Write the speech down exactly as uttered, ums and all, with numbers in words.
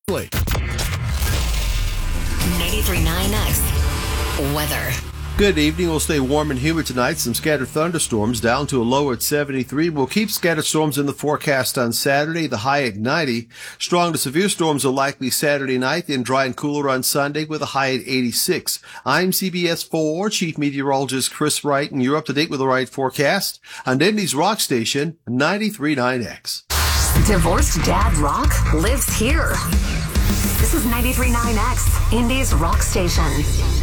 ninety-three point nine X weather. Good evening. We'll stay warm and humid tonight. Some scattered thunderstorms down to a low at seventy-three. We'll keep scattered storms in the forecast on Saturday, the high at ninety. Strong to severe storms are likely Saturday night, then dry and cooler on Sunday with a high at eighty-six. I'm C B S four Chief Meteorologist Chris Wright, and you're up to date with the right forecast on Indy's Rock Station, ninety-three point nine X. Divorced Dad Rock lives here. This is ninety-three point nine X, Indy's Rock Station.